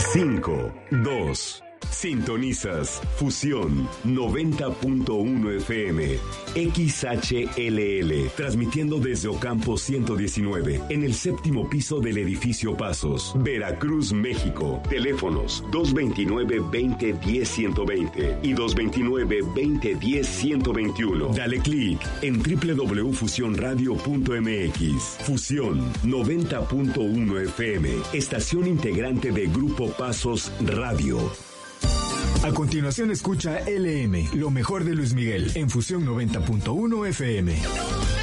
5, 2. Sintonizas Fusión 90.1 FM, XHLL, transmitiendo desde Ocampo 119, en el séptimo piso del edificio Pasos, Veracruz, México. Teléfonos 229-2010-120 y 229-2010-121. Dale clic en www.fusionradio.mx. Fusión 90.1 FM, estación integrante de Grupo Pasos Radio. A continuación escucha LM, lo mejor de Luis Miguel, en Fusión 90.1 FM.